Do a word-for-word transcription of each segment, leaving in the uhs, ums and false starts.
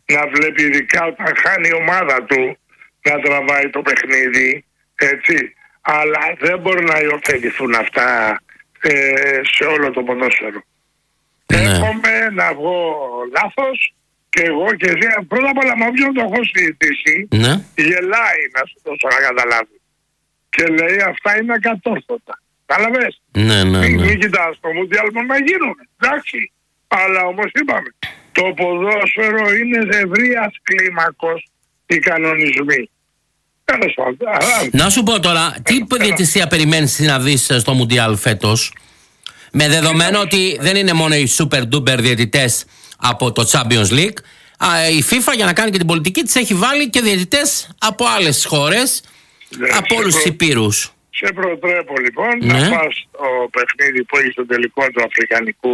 να βλέπει, ειδικά όταν χάνει η ομάδα του, να τραβάει το παιχνίδι, έτσι. Αλλά δεν μπορούν να υιοθετηθούν αυτά ε, σε όλο το ποδόσφαιρο. Ναι. Εύχομαι να βγω λάθος και εγώ και εσύ. Πρώτα απ' όλα, με όποιον το έχω συζητήσει, ναι. γελάει, να σου δώσω να καταλάβει. Και λέει αυτά είναι ακατόρθωτα. Καταλαβες. Ναι, ναι, ναι. Μην κοιτάς το Μουντιάλ μπορεί να γίνουν. Εντάξει. Αλλά όμως είπαμε, το ποδόσφαιρο είναι ευρείας κλίμακος οι κανονισμοί. Να σου πω τώρα, τι διαιτησία περιμένεις να δεις στο Μουντιάλ φέτος, με δεδομένο ότι δεν είναι μόνο οι super duper διαιτητές από το Champions League, η FIFA για να κάνει και την πολιτική της έχει βάλει και διαιτητές από άλλες χώρες, ναι, από όλους τους υπήρους. Σε προτρέπω λοιπόν ναι. να πας στο παιχνίδι που έχει στο τελικό του Αφρικανικού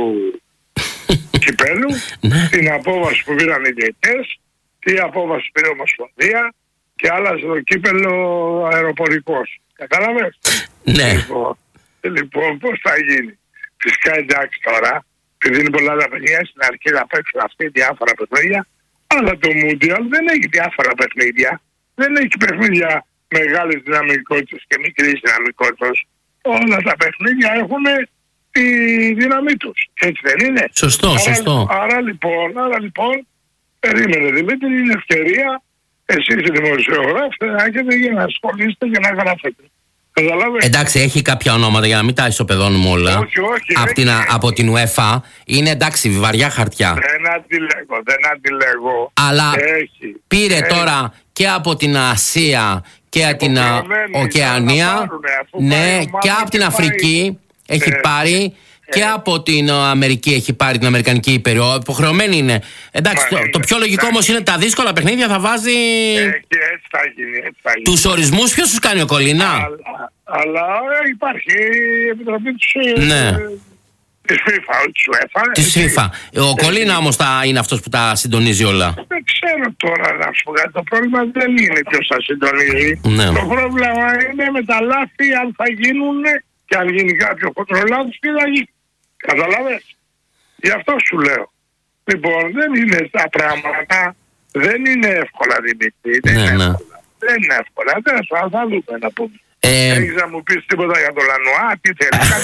κυπέλου, ναι. την απόβαση που πήραν οι διαιτητές, τι απόβαση πήρε η Ομοσπονδία και άλλαζε το κύπελο αεροπορικός. Κατάλαβες. Ναι. Λοιπόν, λοιπόν πώς θα γίνει. Φυσικά εντάξει τώρα, επειδή είναι πολλά τα παιχνίδια, στην αρχή θα παίξουν αυτοί διάφορα παιχνίδια, αλλά το Mundial δεν έχει διάφορα παιχνίδια. Δεν έχει παιχνίδια μεγάλης δυναμικότητας και μικρής δυναμικότητας. Όλα τα παιχνίδια έχουν τη δύναμή τους. Έτσι δεν είναι. Σωστό, άρα, σωστό. Άρα λοιπόν, άρα λοιπόν, περίμενε Δημήτρη, είναι ευκαιρία εσείς οι δημοσιογράφοι να έχετε για να ασχολείστε και να γράφετε. Εντάξει, έχει κάποια ονόματα για να μην τα ισοπεδώνουμε όλα. Όχι, όχι. Από την, από την UEFA είναι εντάξει, βαριά χαρτιά. Δεν αντιλέγω, δεν αντιλέγω. Αλλά έχει, πήρε έχει. τώρα και από την Ασία και από την Οκεανία. Ναι, και από την Αφρική πάει. Έχει ε, πάρει. Και ε. από την Αμερική έχει πάρει την Αμερικανική Ήπειρο. Υποχρεωμένη είναι. Εντάξει, το, το πιο λογικό όμως είναι τα δύσκολα παιχνίδια θα βάζει. Ε, και έτσι θα γίνει. Έτσι θα γίνει. Τους ορισμούς ποιος τους κάνει, ο Κολίνα? Αλλά, αλλά υπάρχει η επιτροπή της. Ναι. Ε, της FIFA, της UEFA. Της FIFA. Ο Κολίνα όμως θα είναι αυτός που τα συντονίζει όλα. Δεν ξέρω τώρα να σου πω κάτι. Το πρόβλημα δεν είναι ποιος θα συντονίζει. Ναι. Το πρόβλημα είναι με τα λάθη, αν θα γίνουν και αν γίνει κάποιο κοντρολάδος, τι θα γίνει. Καταλάβες. Γι' αυτό σου λέω. Λοιπόν, δεν είναι τα πράγματα, δεν είναι εύκολα, Δημήτρη. Δεν, ναι, είναι ναι. εύκολα. δεν είναι εύκολα. Δεν θα, θα δούμε να πούμε. Ε... Έχεις να μου πεις τίποτα για το Λανουά, τι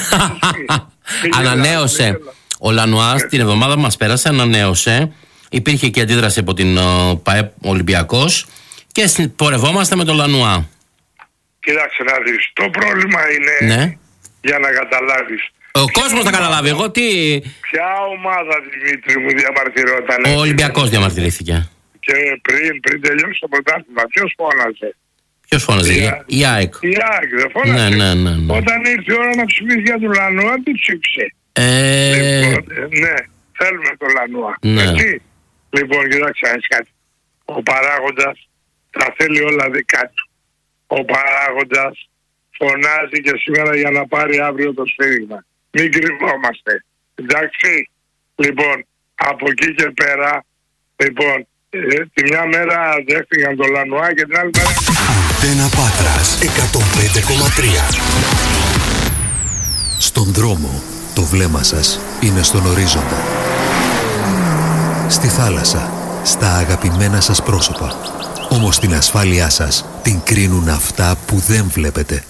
θέλει. Ανανέωσε. Ο Λανουά την εβδομάδα που μας πέρασε ανανέωσε. Υπήρχε και αντίδραση από την uh, ΠΑΕ Ολυμπιακός και πορευόμαστε με το Λανουά. Κοίταξε να δεις. Το πρόβλημα είναι, ναι. για να καταλάβεις. Ο κόσμος θα καταλάβει. Εγώ τι. Ποια ομάδα, Δημήτρη μου, διαμαρτυρόταν? Ο Ολυμπιακός διαμαρτυρήθηκε. Και πριν, πριν τελειώσει το πρωτάθλημα, ποιος φώναζε? Ποιος φώναζε? Η, η ΑΕΚ. Η ΑΕΚ δεν φώναζε. Ναι, ναι, ναι, ναι. Όταν ήρθε η ώρα να ψηφίσει για τον Λανουά, τι ψήφισε? Ε... Λοιπόν, ναι, θέλουμε τον Λανουά. Ναι. Έτσι. Λοιπόν, κοιτάξτε να κάτι. Ο παράγοντας τα θέλει όλα δικά του. Ο παράγοντας φωνάζει και σήμερα για να πάρει αύριο το σφύριγμα. Μην κρυβόμαστε. Εντάξει. Λοιπόν, από εκεί και πέρα, λοιπόν, ε, τη μια μέρα δέχτηκαν τον Λανουά και την άλλη μέρα. Αντένα Πάτρας εκατόν πέντε κόμμα τρία. Στον δρόμο, το βλέμμα σας είναι στον ορίζοντα. Στη θάλασσα, στα αγαπημένα σας πρόσωπα. Όμως την ασφάλειά σας την κρίνουν αυτά που δεν βλέπετε.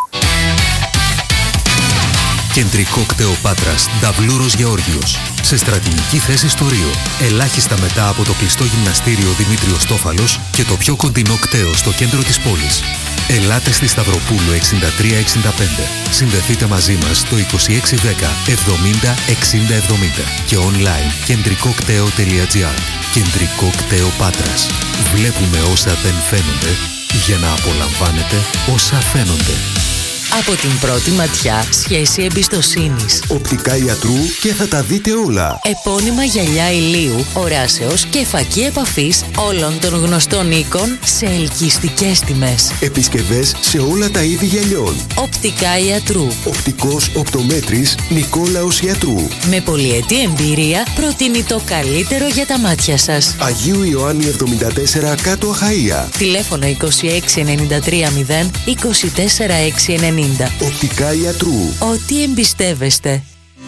Κεντρικό κτέο Πάτρας, Νταβλούρος Γεώργιος. Σε στρατηγική θέση στο Ρίο. Ελάχιστα μετά από το κλειστό γυμναστήριο Δημήτριος Τόφαλος και το πιο κοντινό κτέο στο κέντρο της πόλης. Ελάτε στη Σταυροπούλου εξήντα τρία εξήντα πέντε. Συνδεθείτε μαζί μας στο είκοσι έξι δέκα εβδομήντα εξήντα εβδομήντα και online κεντρικοκτέο τελεία τζι άρ. Κεντρικό κτέο Πάτρας. Βλέπουμε όσα δεν φαίνονται για να απολαμβάνετε όσα φαίνονται. Από την πρώτη ματιά, σχέση εμπιστοσύνης. Οπτικά ιατρού και θα τα δείτε όλα. Επώνυμα γυαλιά ηλίου, οράσεως και φακή επαφής όλων των γνωστών οίκων σε ελκυστικές τιμές. Επισκευές σε όλα τα είδη γυαλιών. Οπτικά ιατρού. Οπτικός οπτομέτρης Νικόλαος Ιατρού. Με πολυετή εμπειρία προτείνει το καλύτερο για τα μάτια σας. Αγίου Ιωάννη εβδομήντα τέσσερα κάτω Αχαΐα. Τηλέφωνο είκοσι έξι ενενήντα τρία μηδέν είκοσι τέσσερα έξι ενενήντα. Οπτικά ιατρού. Ό,τι εμπιστεύεστε.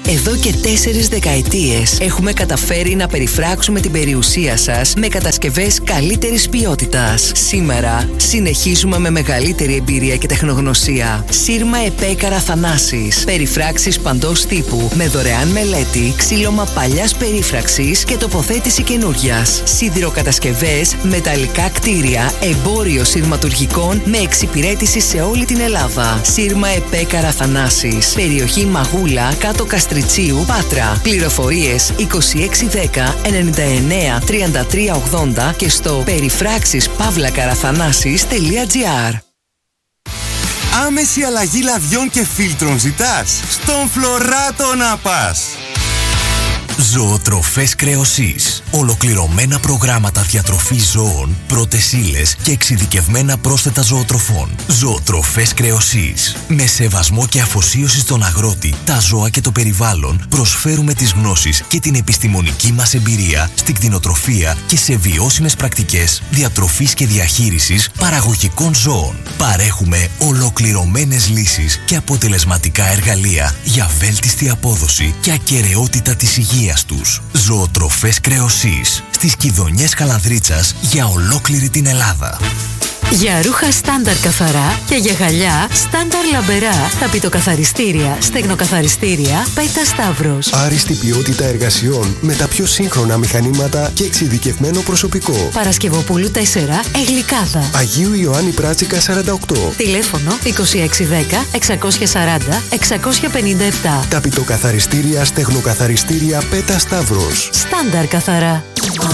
Εδώ και τέσσερις δεκαετίες έχουμε καταφέρει να περιφράξουμε την περιουσία σας με κατασκευές καλύτερης ποιότητας. Σήμερα συνεχίζουμε με μεγαλύτερη εμπειρία και τεχνογνωσία. Σύρμα Επέκαρα Θανάσης. Περιφράξεις παντός τύπου με δωρεάν μελέτη, ξύλωμα παλιάς περίφραξης και τοποθέτηση καινούριας. Σιδηροκατασκευές, μεταλλικά κτίρια, εμπόριο σειρματουργικών με εξυπηρέτηση σε όλη την Ελλάδα. Σύρμα Επέκαρα Θανάσης. Περιοχή Μαγούλα, κάτω Καστριτσίου, Πάτρα. Πληροφορίες είκοσι έξι δέκα ενενήντα εννέα τριάντα τρία ογδόντα και στο περιφράξεις παύλα καραθανάσης τελεία τζι άρ. Άμεση αλλαγή λαδιών και φίλτρων ζητάς? Στον Φλωράτο να πας! Ζωοτροφές Κρεοσής. Ολοκληρωμένα προγράμματα διατροφής ζώων, πρώτες ύλες και εξειδικευμένα πρόσθετα ζωοτροφών. Ζωοτροφές Κρεοσής. Με σεβασμό και αφοσίωση στον αγρότη, τα ζώα και το περιβάλλον, προσφέρουμε τις γνώσεις και την επιστημονική μας εμπειρία στην κτηνοτροφία και σε βιώσιμες πρακτικές διατροφής και διαχείρισης παραγωγικών ζώων. Παρέχουμε ολοκληρωμένες λύσεις και αποτελεσματικά εργαλεία για βέλτιστη απόδοση και ακεραιότητα της υγείας τους. Ζωοτροφές Κρεοσής. Στις Κιδωνιές Καλανδρίτσας για ολόκληρη την Ελλάδα. Για ρούχα στάνταρ καθαρά και για γυαλιά στάνταρ λαμπερά, ταπητοκαθαριστήρια, στεγνοκαθαριστήρια, Πέτα Σταύρος. Άριστη ποιότητα εργασιών με τα πιο σύγχρονα μηχανήματα και εξειδικευμένο προσωπικό. Παρασκευοπούλου τέσσερα, Εγλικάδα. Αγίου Ιωάννη Πράτσικα σαράντα οκτώ. Τηλέφωνο είκοσι έξι δέκα εξακόσια σαράντα εξακόσια πενήντα επτά. Ταπητοκαθαριστήρια, στεγνοκαθαριστήρια, Πέτα Σταύρος. Στάνταρ καθαρά.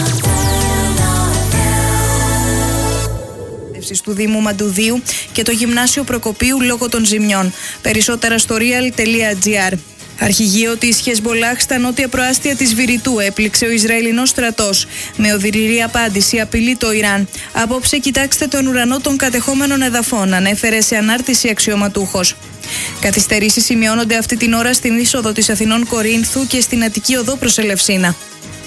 Του Δήμου Μαντουδίου και το Γυμνάσιο Προκοπίου λόγω των ζημιών. Περισσότερα στο real τελεία τζι άρ. Αρχηγείο της Χεσμολάχ στα νότια προάστια της Βηρητού έπληξε ο Ισραηλινός στρατός. Με οδυνηρή απάντηση απειλεί το Ιράν. Απόψε κοιτάξτε τον ουρανό των κατεχόμενων εδαφών, ανέφερε σε ανάρτηση αξιωματούχος. Καθυστερήσεις σημειώνονται αυτή την ώρα στην είσοδο της Αθηνών Κορίνθου και στην Αττική Οδό προς Ελευσίνα.